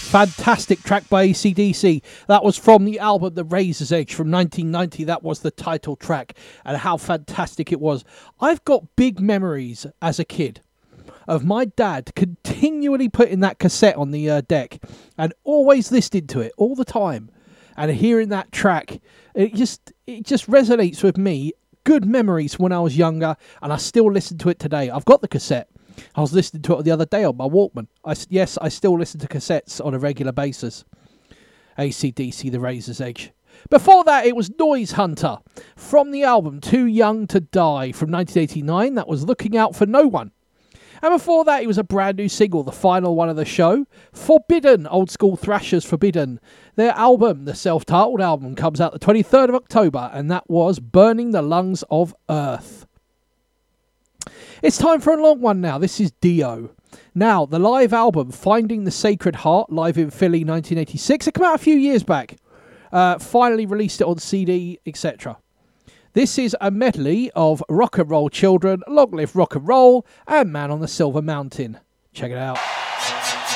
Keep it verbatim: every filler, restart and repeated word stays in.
Fantastic track by A C D C. That was from the album The Razor's Edge from nineteen ninety. That was the title track, and how fantastic it was. I've got big memories as a kid of my dad continually putting that cassette on the uh, deck and always listening to it all the time, and hearing that track. It just it just resonates with me. Good memories when I was younger, and I still listen to it today. I've got the cassette. I was listening to it the other day on my Walkman. I, yes, I still listen to cassettes on a regular basis. A C D C, The Razor's Edge. Before that, it was Noise Hunter from the album Too Young to Die from nineteen eighty-nine. That was Looking Out for No One. And before that, it was a brand new single, the final one of the show, Forbidden, Old School Thrashers Forbidden. Their album, the self-titled album, comes out the twenty-third of October, and that was Burning the Lungs of Earth. It's time for a long one now. This is Dio. Now, the live album, Finding the Sacred Heart, live in Philly, nineteen eighty-six. It came out a few years back. Uh, finally released it on C D, et cetera. This is a medley of Rock and Roll Children, Long Live Rock and Roll, and Man on the Silver Mountain. Check it out.